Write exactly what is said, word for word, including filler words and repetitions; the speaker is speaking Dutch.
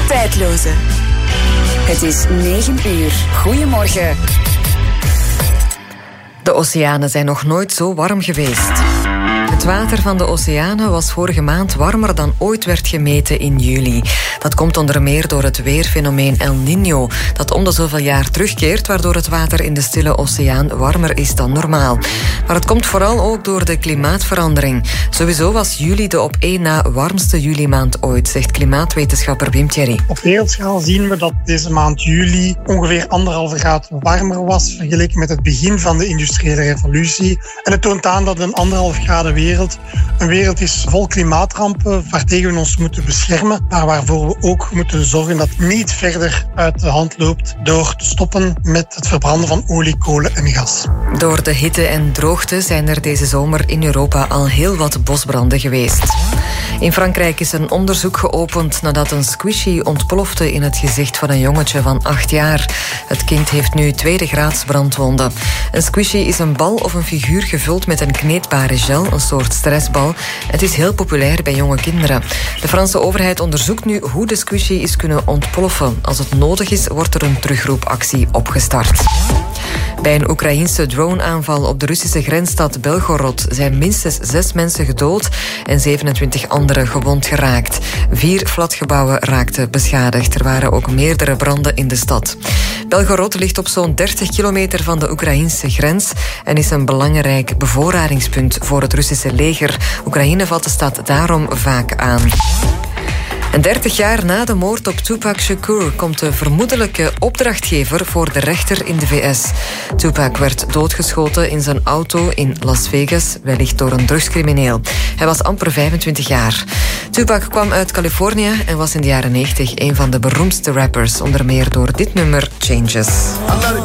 Tijdloze. Het is negen uur. Goedemorgen. De oceanen zijn nog nooit zo warm geweest. Het water van de oceanen was vorige maand warmer dan ooit werd gemeten in juli. Dat komt onder meer door het weerfenomeen El Niño, dat om de zoveel jaar terugkeert, waardoor het water in de Stille Oceaan warmer is dan normaal. Maar het komt vooral ook door de klimaatverandering. Sowieso was juli de op één na warmste julimaand ooit, zegt klimaatwetenschapper Wim Thierry. Op wereldschaal zien we dat deze maand juli ongeveer anderhalve graad warmer was vergeleken met het begin van de industriële revolutie. En het toont aan dat een anderhalf graden wereld een wereld is vol klimaatrampen waartegen we ons moeten beschermen, maar waarvoor we ook moeten zorgen dat het niet verder uit de hand loopt door te stoppen met het verbranden van olie, kolen en gas. Door de hitte en droogte zijn er deze zomer in Europa al heel wat bosbranden geweest. In Frankrijk is een onderzoek geopend nadat een squishy ontplofte in het gezicht van een jongetje van acht jaar. Het kind heeft nu tweede graads brandwonden. Een squishy is een bal of een figuur gevuld met een kneedbare gel, een soort stressbal. Het is heel populair bij jonge kinderen. De Franse overheid onderzoekt nu hoe de squishy is kunnen ontploffen. Als het nodig is, wordt er een terugroepactie opgestart. Bij een Oekraïense droneaanval op de Russische grensstad Belgorod zijn minstens zes mensen gedood en zevenentwintig anderen gewond geraakt. Vier flatgebouwen raakten beschadigd. Er waren ook meerdere branden in de stad. Belgorod ligt op zo'n dertig kilometer van de Oekraïnse grens en is een belangrijk bevoorradingspunt voor het Russische leger. Oekraïne valt de stad daarom vaak aan. En dertig jaar na de moord op Tupac Shakur komt de vermoedelijke opdrachtgever voor de rechter in de V S. Tupac werd doodgeschoten in zijn auto in Las Vegas, wellicht door een drugscrimineel. Hij was amper vijfentwintig jaar. Tupac kwam uit Californië en was in de jaren negentig een van de beroemdste rappers, onder meer door dit nummer Changes.